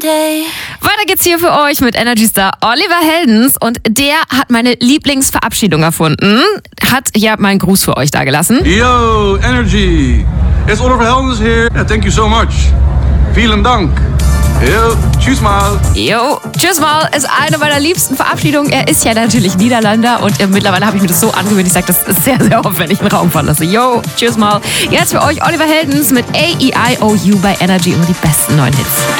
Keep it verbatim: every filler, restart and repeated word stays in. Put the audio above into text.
day. Weiter geht's hier für euch mit Energy Star Oliver Heldens und der hat meine Lieblingsverabschiedung erfunden. Hat ja meinen Gruß für euch da gelassen. Yo, Energy. It's Oliver Heldens here. Yeah, thank you so much. Vielen Dank. Yo, tschüss mal. Jo, tschüss mal, ist eine meiner liebsten Verabschiedungen. Er ist ja natürlich Niederländer und äh, mittlerweile habe ich mir das so angewöhnt. Ich sage das sehr, sehr oft, wenn ich einen Raum verlasse. Jo, tschüss mal. Jetzt für euch Oliver Heldens mit A E I O U bei Energy und die besten neuen Hits.